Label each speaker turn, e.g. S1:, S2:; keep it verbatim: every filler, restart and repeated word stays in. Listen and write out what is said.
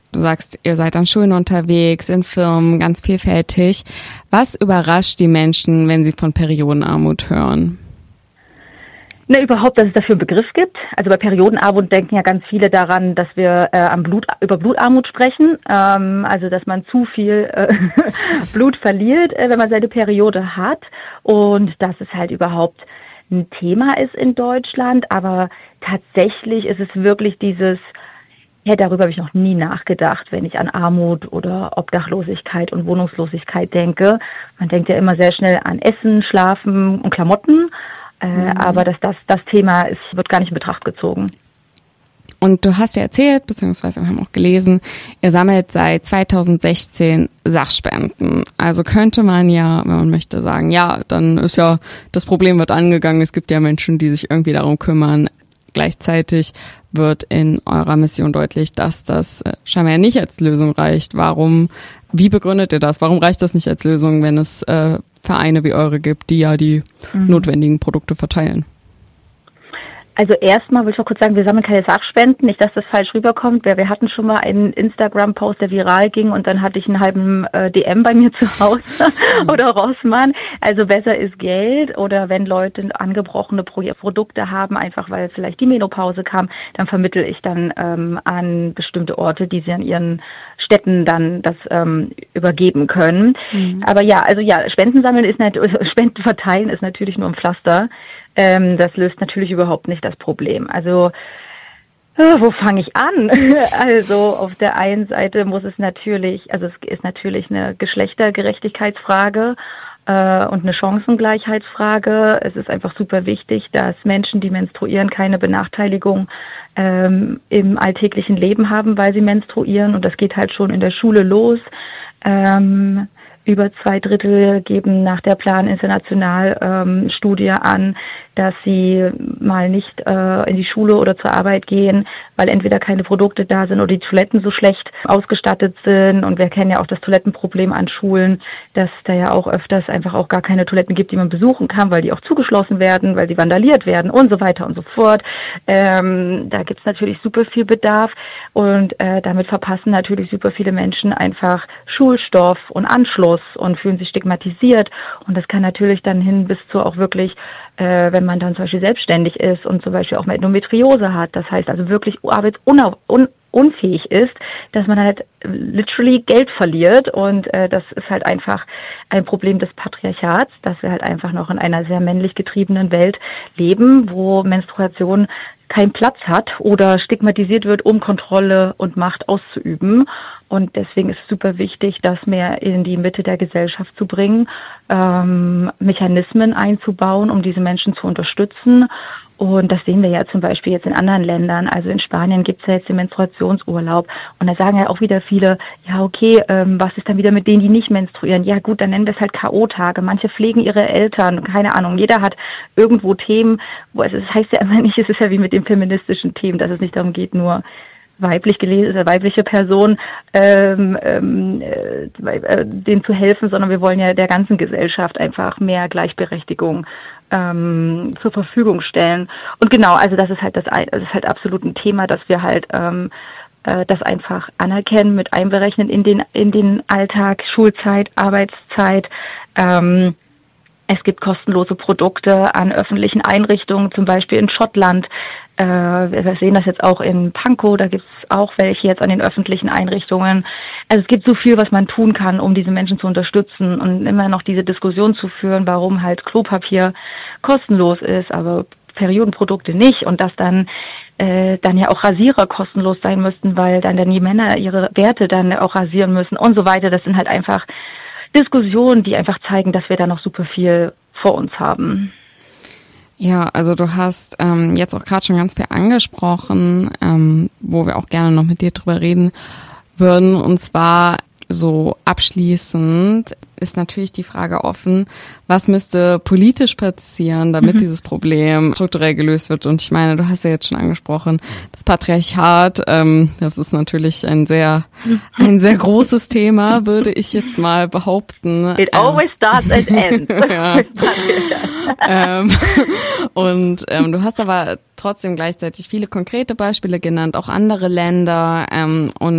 S1: Du sagst, ihr seid an Schulen unterwegs, in Firmen, ganz vielfältig. Was überrascht die Menschen, wenn sie von Periodenarmut hören?
S2: Ne, überhaupt, dass es dafür einen Begriff gibt. Also bei Periodenarmut denken ja ganz viele daran, dass wir äh, am Blut, über Blutarmut sprechen. Ähm, also dass man zu viel äh, Blut verliert, äh, wenn man seine Periode hat. Und dass es halt überhaupt ein Thema ist in Deutschland. Aber tatsächlich ist es wirklich dieses, ja, darüber habe ich noch nie nachgedacht, wenn ich an Armut oder Obdachlosigkeit und Wohnungslosigkeit denke. Man denkt ja immer sehr schnell an Essen, Schlafen und Klamotten. Äh, mhm. Aber dass das das Thema ist, wird gar nicht in Betracht gezogen.
S1: Und du hast ja erzählt, beziehungsweise wir haben auch gelesen, ihr sammelt seit zweitausendsechzehn Sachspenden. Also könnte man ja, wenn man möchte, sagen, ja, dann ist ja, das Problem wird angegangen. Es gibt ja Menschen, die sich irgendwie darum kümmern. Gleichzeitig wird in eurer Mission deutlich, dass das scheinbar nicht als Lösung reicht. Warum, wie begründet ihr das? Warum reicht das nicht als Lösung, wenn es äh, Vereine wie eure gibt, die ja die mhm. notwendigen Produkte verteilen?
S2: Also erstmal will ich noch kurz sagen, wir sammeln keine Sachspenden, nicht, dass das falsch rüberkommt. Wir, wir hatten schon mal einen Instagram-Post, der viral ging und dann hatte ich einen halben äh, D M bei mir zu Hause oder Rossmann. Also besser ist Geld oder wenn Leute angebrochene Pro- Produkte haben, einfach weil vielleicht die Menopause kam, dann vermittle ich dann ähm, an bestimmte Orte, die sie an ihren Städten dann das ähm, übergeben können. Mhm. Aber ja, also ja, Spenden sammeln ist nicht, Spenden verteilen ist natürlich nur ein Pflaster. Ähm, das löst natürlich überhaupt nicht das Problem. Also, äh, wo fange ich an? Also, auf der einen Seite muss es natürlich, also es ist natürlich eine Geschlechtergerechtigkeitsfrage äh, und eine Chancengleichheitsfrage. Es ist einfach super wichtig, dass Menschen, die menstruieren, keine Benachteiligung ähm, im alltäglichen Leben haben, weil sie menstruieren. Und das geht halt schon in der Schule los. Ähm, Über zwei Drittel geben nach der Plan International ähm, Studie an, dass sie mal nicht äh, in die Schule oder zur Arbeit gehen, weil entweder keine Produkte da sind oder die Toiletten so schlecht ausgestattet sind. Und wir kennen ja auch das Toilettenproblem an Schulen, dass da ja auch öfters einfach auch gar keine Toiletten gibt, die man besuchen kann, weil die auch zugeschlossen werden, weil die vandaliert werden und so weiter und so fort. Ähm, da gibt's natürlich super viel Bedarf und äh, damit verpassen natürlich super viele Menschen einfach Schulstoff und Anschluss und fühlen sich stigmatisiert. Und das kann natürlich dann hin bis zu auch wirklich, äh, wenn man dann zum Beispiel selbstständig ist und zum Beispiel auch mal Endometriose hat, das heißt also wirklich arbeitsunfähig ist, dass man halt literally Geld verliert. Und äh, das ist halt einfach ein Problem des Patriarchats, dass wir halt einfach noch in einer sehr männlich getriebenen Welt leben, wo Menstruation keinen Platz hat oder stigmatisiert wird, um Kontrolle und Macht auszuüben. Und deswegen ist es super wichtig, das mehr in die Mitte der Gesellschaft zu bringen, ähm, Mechanismen einzubauen, um diese Menschen zu unterstützen. Und das sehen wir ja zum Beispiel jetzt in anderen Ländern. Also in Spanien gibt es ja jetzt den Menstruationsurlaub. Und da sagen ja auch wieder viele, ja okay, ähm, was ist dann wieder mit denen, die nicht menstruieren? Ja gut, dann nennen wir es halt K O-Tage. Manche pflegen ihre Eltern, keine Ahnung. Jeder hat irgendwo Themen, wo es, es heißt ja immer nicht, es ist ja wie mit den feministischen Themen, dass es nicht darum geht, nur weiblich gelesene, weibliche Person ähm, ähm, äh, denen zu helfen, sondern wir wollen ja der ganzen Gesellschaft einfach mehr Gleichberechtigung ähm, zur Verfügung stellen. Und genau, also das ist halt das, das ist halt absolut ein Thema, dass wir halt ähm, äh, das einfach anerkennen, mit einberechnen in den in den Alltag, Schulzeit, Arbeitszeit. Ähm, Es gibt kostenlose Produkte an öffentlichen Einrichtungen, zum Beispiel in Schottland. Äh, wir sehen das jetzt auch in Pankow, da gibt es auch welche jetzt an den öffentlichen Einrichtungen. Also es gibt so viel, was man tun kann, um diese Menschen zu unterstützen und immer noch diese Diskussion zu führen, warum halt Klopapier kostenlos ist, aber Periodenprodukte nicht und dass dann äh, dann ja auch Rasierer kostenlos sein müssten, weil dann, dann die Männer ihre Werte dann auch rasieren müssen und so weiter. Das sind halt einfach Diskussionen, die einfach zeigen, dass wir da noch super viel vor uns haben.
S1: Ja, also du hast ähm, jetzt auch gerade schon ganz viel angesprochen, ähm, wo wir auch gerne noch mit dir drüber reden würden. Und zwar so abschließend ist natürlich die Frage offen, was müsste politisch passieren, damit mhm. dieses Problem strukturell gelöst wird? Und ich meine, du hast ja jetzt schon angesprochen, das Patriarchat, ähm, das ist natürlich ein sehr, ein sehr großes Thema, würde ich jetzt mal behaupten.
S2: It ähm, always starts and ends.
S1: ja. ähm, und ähm, du hast aber trotzdem gleichzeitig viele konkrete Beispiele genannt, auch andere Länder, ähm, und